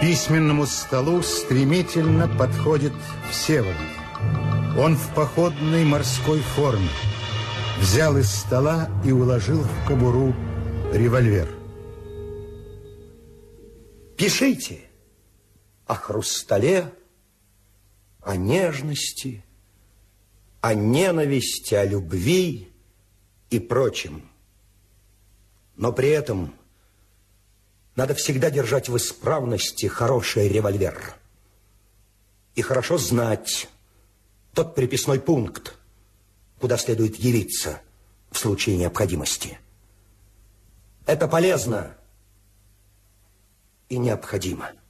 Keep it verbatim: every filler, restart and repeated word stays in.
письменному столу стремительно подходит Всеволод. Он в походной морской форме. Взял из стола и уложил в кобуру револьвер. Пишите о хрустале, о нежности, о ненависти, о любви и прочем. Но при этом надо всегда держать в исправности хороший револьвер. И хорошо знать тот приписной пункт, куда следует явиться в случае необходимости. Это полезно и необходимо.